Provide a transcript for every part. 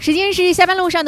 时间是下班路上的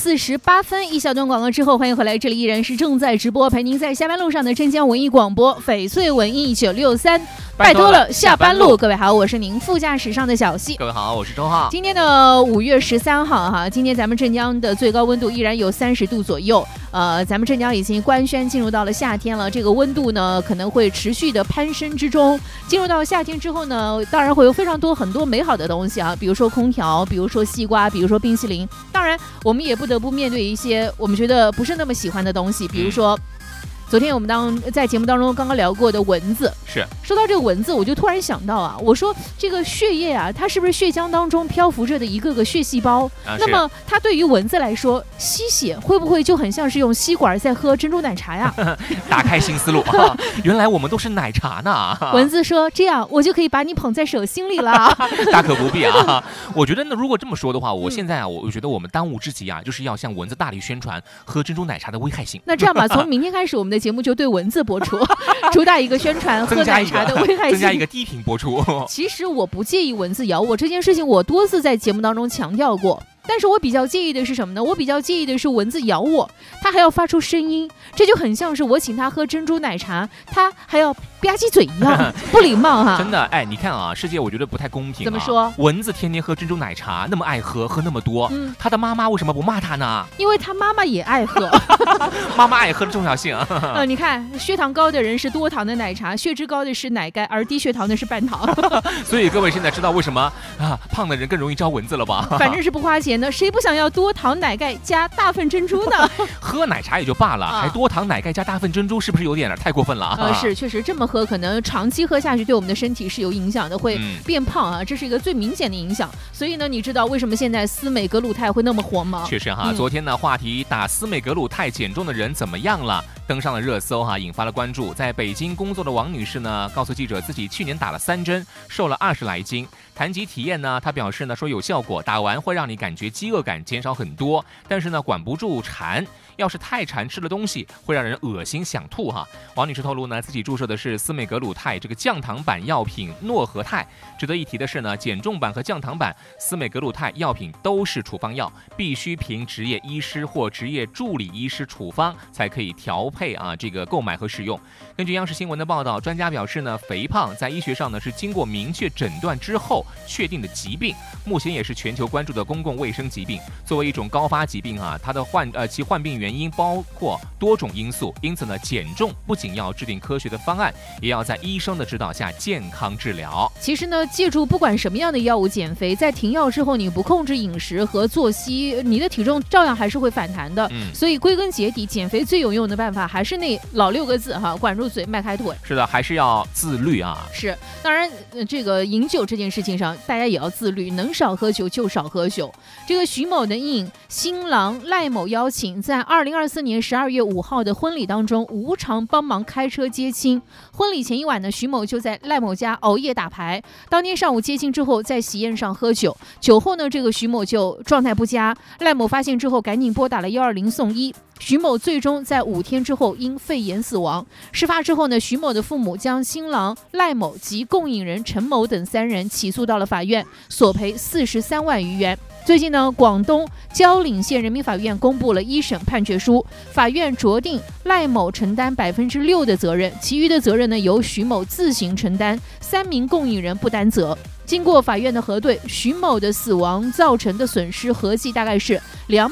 5:48，一小段广告之后，欢迎回来，这里依然是正在直播，陪您在下班路上的镇江文艺广播翡翠文艺963，拜托了下班路。各位好，我是您副驾驶上的小溪。 各位好，我是周浩。 今天的5月13号哈，今天咱们镇江的最高温度依然有30度左右。咱们镇江已经官宣进入到了夏天了，这个温度呢可能会持续的攀升之中。进入到夏天之后呢，当然会有非常多很多美好的东西啊，比如说空调，比如说西瓜，比如说冰淇淋。当然，我们也不得不面对一些我们觉得不是那么喜欢的东西，比如说。昨天我们在节目当中刚刚聊过的蚊子， 是说到这个蚊子，我就突然想到啊，我说这个血液啊，它是不是血浆当中漂浮着的一个个血细胞？那么它对于蚊子来说，吸血会不会就很像是用吸管在喝珍珠奶茶呀？ 打开新思路，原来我们都是奶茶呢。 蚊子说：“这样我就可以把你捧在手心里了。” 大可不必啊！我觉得呢，如果这么说的话，我现在啊，我觉得我们当务之急啊，就是要向蚊子大力宣传喝珍珠奶茶的危害性。 那这样吧，从明天开始，我们的节目就对蚊子播出，主打一个宣传喝奶茶的危害性， 增加一个低频播出。 其实我不介意蚊子咬我这件事情，我多次在节目当中强调过。但是我比较介意的是什么呢？我比较介意的是蚊子咬我，它还要发出声音，这就很像是我请他喝珍珠奶茶，他还要吧唧嘴一样，不礼貌哈。 真的，哎，你看啊，世界我觉得不太公平。 怎么说？ 蚊子天天喝珍珠奶茶，那么爱喝，喝那么多，他的妈妈为什么不骂他呢？ 因为他妈妈也爱喝。 妈妈爱喝的重要性。 你看，血糖高的人是多糖的奶茶，血脂高的是奶盖，而低血糖的是半糖。 所以各位现在知道为什么啊胖的人更容易招蚊子了吧？ 反正是不花钱的，谁不想要多糖奶盖加大份珍珠呢？ 喝奶茶也就罢了，还多糖奶盖加大份珍珠，是不是有点太过分了？ 是，确实这么喝，可能长期喝下去对我们的身体是有影响的，会变胖啊，这是一个最明显的影响。所以呢，你知道为什么现在司美格鲁肽会那么火吗？ 确实哈，昨天呢话题打司美格鲁肽减重的人怎么样了？登上了热搜哈，引发了关注。在北京工作的王女士呢，告诉记者自己去年打了3针，瘦了20来斤。谈及体验呢，她表示呢说有效果，打完会让你感觉饥饿感减少很多，但是呢管不住馋，要是太馋吃了东西会让人恶心想吐哈。王女士透露呢，自己注射的是司美格鲁肽这个降糖版药品诺和泰。值得一提的是呢，减重版和降糖版司美格鲁肽药品都是处方药，必须凭执业医师或执业助理医师处方才可以调配啊这个购买和使用。根据央视新闻的报道，专家表示呢，肥胖在医学上呢是经过明确诊断之后确定的疾病，目前也是全球关注的公共卫生疾病。作为一种高发疾病啊，它的其患病原因包括多种因素，因此呢，减重不仅要制定科学的方案，也要在医生的指导下健康治疗。 其实呢，借助不管什么样的药物减肥，在停药之后，你不控制饮食和作息，你的体重照样还是会反弹的。所以归根结底，减肥最有用的办法还是那老6个字哈，管住嘴，迈开腿。 是的，还是要自律啊。 是，当然，这个饮酒这件事情上，大家也要自律，能少喝酒就少喝酒。这个徐某的应新郎赖某邀请，在2024年12月5号的婚礼当中，无偿帮忙开车接亲。婚礼前一晚呢，徐某就在赖某家熬夜打牌。当天上午接亲之后，在喜宴上喝酒，酒后呢，这个徐某就状态不佳。赖某发现之后，赶紧拨打了120送医。徐某最终在5天之后因肺炎死亡。事发之后呢，徐某的父母将新郎赖某及共饮人陈某等3人起诉到了法院，索赔43万余元。最近呢，广东蕉岭县人民法院公布了1审判决书，法院酌定赖某承担6%的责任，其余的责任呢由徐某自行承担，3名共饮人不担责。经过法院的核对，徐某的死亡造成的损失合计大概是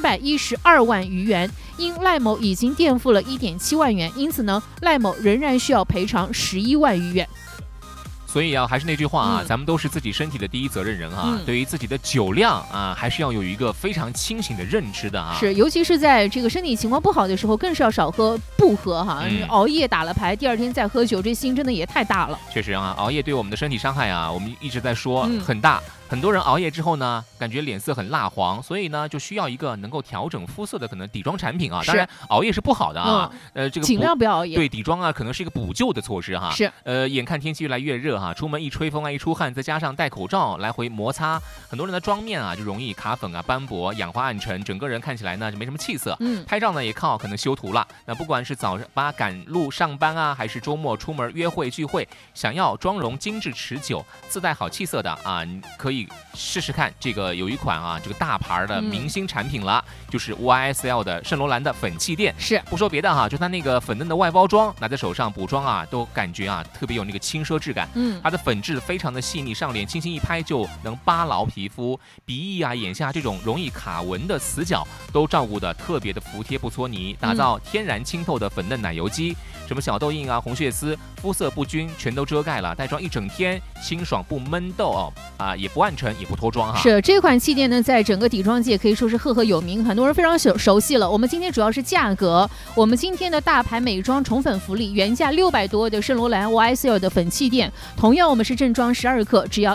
212万余元，因赖某已经垫付了1.7万元，因此呢，赖某仍然需要赔偿11万余元。 所以啊，还是那句话啊，咱们都是自己身体的第一责任人啊。对于自己的酒量啊，还是要有一个非常清醒的认知的啊。 是，尤其是在这个身体情况不好的时候，更是要少喝不喝哈。熬夜打了牌，第2天再喝酒，这心真的也太大了。 确实啊，熬夜对我们的身体伤害啊，我们一直在说很大。很多人熬夜之后呢，感觉脸色很蜡黄，所以呢就需要一个能够调整肤色的可能底妆产品啊。当然熬夜是不好的啊，这个尽量不要熬夜。 对，底妆啊可能是一个补救的措施哈。 是， 眼看天气越来越热哈，出门一吹风啊，一出汗，再加上戴口罩来回摩擦，很多人的妆面啊就容易卡粉啊、斑驳、氧化暗沉，整个人看起来呢就没什么气色。拍照呢也靠可能修图了。那不管是早八赶路上班啊，还是周末出门约会聚会，想要妆容精致持久、自带好气色的啊，可以以试试看这个有一款啊这个大牌的明星产品了，就是 YSL 的圣罗兰的粉气垫。 是不说别的哈，就它那个粉嫩的外包装，拿在手上补妆啊，都感觉啊特别有那个轻奢质感。它的粉质非常的细腻，上脸轻轻一拍就能扒牢皮肤，鼻翼啊、眼下这种容易卡纹的死角都照顾的特别的服帖不搓泥，打造天然清透的粉嫩奶油肌，什么小痘印啊、红血丝、肤色不均全都遮盖了，带妆一整天清爽不闷痘也不暗沉也不脱妆哈。 是这款气垫呢，在整个底妆界可以说是赫赫有名，很多人非常熟悉了。我们今天主要是价格，我们今天的大牌美妆宠粉福利，原价600多的圣罗兰 YSL 的粉气垫，同样我们是正装12克，只要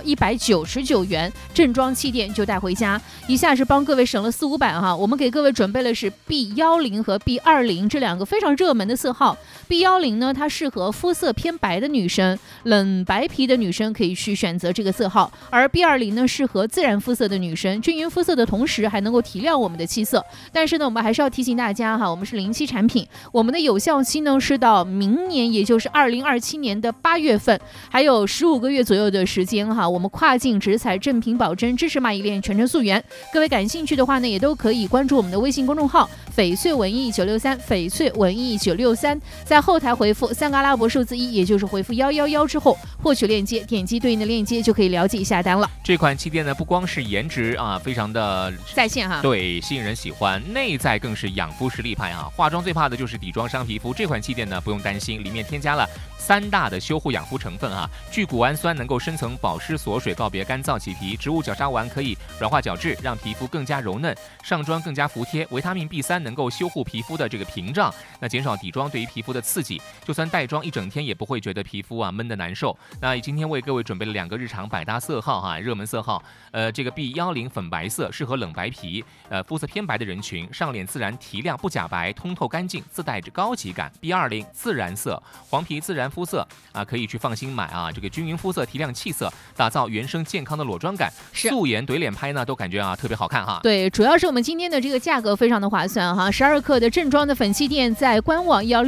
199元，正装气垫就带回家。一下是帮各位省了400-500哈。我们给各位准备的是 B10 和 B20 这两个非常热门的色号。B10 呢，它适合肤色偏白的女生，冷白皮的女生可以去选择这个色号，而 B20 呢，适合自然肤色的女生，均匀肤色的同时还能够提亮我们的气色。但是呢，我们还是要提醒大家哈，我们是临期产品，我们的有效期呢是到明年，也就是2027年的8月份，还有15个月左右的时间哈。我们跨境直采，正品保真，支持蚂蚁链，全程溯源。各位感兴趣的话呢，也都可以关注我们的微信公众号翡翠文艺963，翡翠文艺963，在后台回复3个阿拉伯数字1，也就是回复111之后获取链接，点击对应的链接就可以了解下单了。 这款气垫呢，不光是颜值啊，非常的在线哈， 对，吸引人喜欢，内在更是养肤实力派啊。化妆最怕的就是底妆伤皮肤，这款气垫呢不用担心，里面添加了3大的修护养肤成分啊，聚谷氨酸能够深层保湿锁水，告别干燥起皮；植物角鲨烷可以软化角质，让皮肤更加柔嫩，上妆更加服帖；维他命 B3能够修护皮肤的这个屏障，那减少底妆对于皮肤的刺激，就算带妆一整天也不会觉得皮肤啊闷得难受。那今天为各位准备了2个日常百搭色号哈，热门色号，这个 B10 粉白色适合冷白皮，肤色偏白的人群，上脸自然提亮不假白，通透干净，自带着高级感。B20 自然色，黄皮自然肤色啊，可以去放心买啊，这个均匀肤色提亮气色，打造原生健康的裸妆感，素颜怼脸拍呢都感觉啊特别好看哈。 对，主要是我们今天的这个价格非常的划算哈，12克的正装的粉气垫在官网要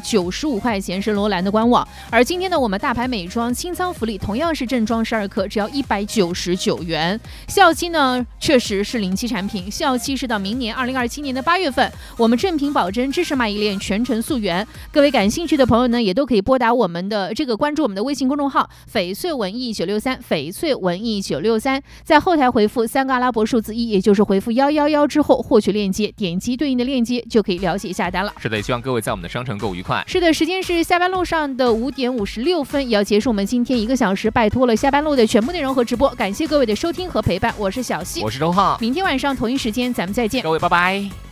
695块钱，是罗兰的官网。而今天呢，我们大牌美妆清仓福利同样是正装12克，只要199元。效期呢确实是临期产品，效期是到明年2027年的8月份。我们正品保真，支持蚂蚁链，全程溯源。各位感兴趣的朋友呢，也都可以拨打我们的这个关注我们的微信公众号翡翠文艺963，翡翠文艺963，在后台回复3个阿拉伯数字1，也就是回复111之后获取链接，点击对应的链接就可以了解下单了。 是的，也希望各位在我们的商城购物愉快。 是的，时间是下班路上的5点56分，也要结束我们今天1个小时拜托了下班路的全部内容和直播。感谢各位的收听和陪伴，我是小溪， 我是周浩， 明天晚上同一时间咱们再见， 各位拜拜。